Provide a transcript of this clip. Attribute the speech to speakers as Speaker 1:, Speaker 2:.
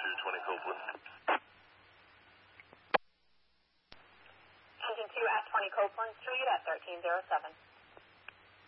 Speaker 1: 20 Copeland.
Speaker 2: Engine 2 at 20 Copeland Street at 1307.